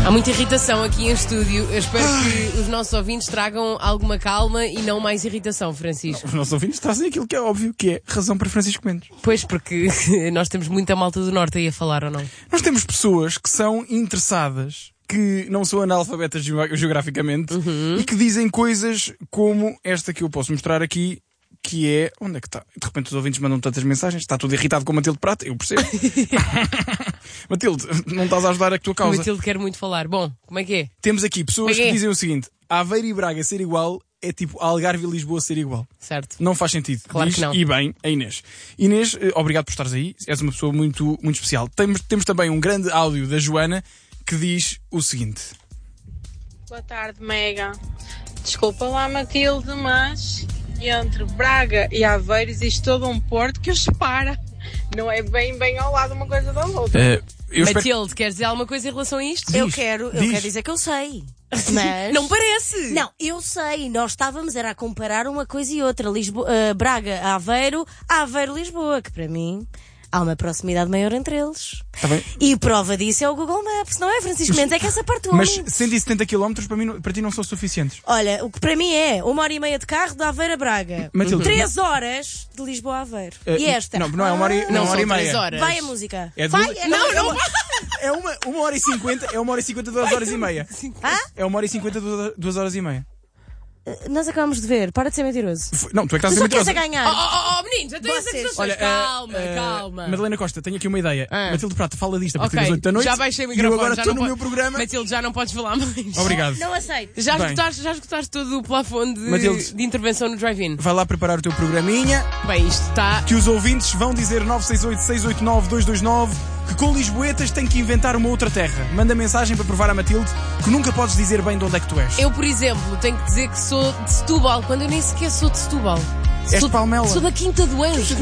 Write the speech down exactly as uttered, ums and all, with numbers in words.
Há muita irritação aqui em estúdio. Eu espero que os nossos ouvintes tragam alguma calma e não mais irritação, Francisco. Os nossos ouvintes trazem aquilo que é óbvio, que é razão para Francisco Mendes. Pois, porque nós temos muita malta do Norte aí a falar, ou não? Nós temos pessoas que são interessadas, que não são analfabetas geo- geograficamente Uhum. e que dizem coisas como esta que eu posso mostrar aqui, que é... Onde é que está? De repente os ouvintes mandam tantas mensagens, está tudo irritado com o Matilde Prata, eu percebo. Matilde, não estás a ajudar a tua O causa. Matilde quer muito falar. Bom, como é que é? Temos aqui pessoas Como é que que é? dizem o seguinte: Aveiro e Braga ser igual é tipo Algarve e Lisboa ser igual. Certo. Não faz sentido. Claro Diz, que não. E bem, a Inês. Inês, eh, obrigado por estares aí. És uma pessoa muito, muito especial. Temos, temos também um grande áudio da Joana que diz o seguinte. Boa tarde, Mega. Desculpa lá, Matilde, mas entre Braga e Aveiro existe todo um porto que os separa. Não é bem, bem ao lado uma coisa da outra. Eh, eu espero... Matilde, queres dizer alguma coisa em relação a isto? Diz, Eu quero, eu diz. quero dizer que eu sei. Mas... Não parece! Não, eu sei. Nós estávamos era a comparar uma coisa e outra. Lisboa, uh, Braga a Aveiro, Aveiro Lisboa, que para mim há uma proximidade maior entre eles. Tá bem. E prova disso é o Google Maps, não é, Francisco Mendes? É que essa parte do Mas homem... cento e setenta quilómetros para, mim, não- para ti não são suficientes. Olha, o que para mim é uma hora e meia de carro de Aveiro a Braga. Matilde, Três horas de Lisboa a Aveiro. Eh, E esta? Não, não é uma hora, e- Ah, não é uma Não hora e são três meia. horas. Vai a música. É Vai, duas- é Não, é não uma- É uma, uma hora e cinquenta, é uma hora e cinquenta, duas horas e meia. Hã? É uma hora e cinquenta, duas, duas horas e meia. Nós acabamos de ver. Para de ser mentiroso. F- Não, tu é que Tu estás a só ser queres mentirosa. a Oh, ganhar. oh, oh, meninos, até as Vocês. acusações. Olha, eh, calma, eh, calma. Madalena Costa, tenho aqui uma ideia. Ah. Matilde Prata, fala disto a partir Ok, das oito da noite. já baixei o E eu microfone. agora já estou não no meu po- programa. Matilde, já não podes falar mais. Obrigado. Não aceito. Já Bem. escutaste, já escutaste todo o plafond de, Matilde. de intervenção no drive-in? Vai lá preparar o teu programinha, Bem, isto está... que os ouvintes vão dizer nove seis oito, seis oito nove, dois dois nove que com Lisboetas tem que inventar uma outra terra. Manda mensagem para provar a Matilde que nunca podes dizer bem de onde é que tu és. Eu, por exemplo, tenho que dizer que sou de Setúbal, quando eu nem sequer sou de Setúbal. És Sou, de Palmela. sou da Quinta do Anjo.